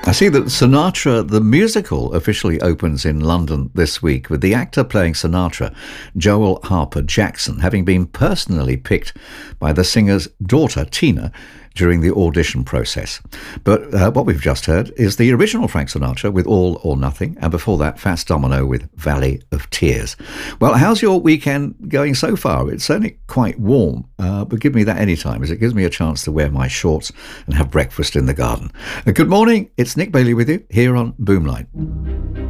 I see that Sinatra, the musical, officially opens in London this week with the actor playing Sinatra, Joel Harper Jackson, having been personally picked by the singer's daughter, Tina, during the audition process. But what we've just heard is the original Frank Sinatra with All or Nothing, and before that, Fats Domino with Valley of Tears. Well, how's your weekend going so far? It's certainly quite warm, but give me that anytime, as it gives me a chance to wear my shorts and have breakfast in the garden. Good morning, it's Nick Bailey with you here on Boomline.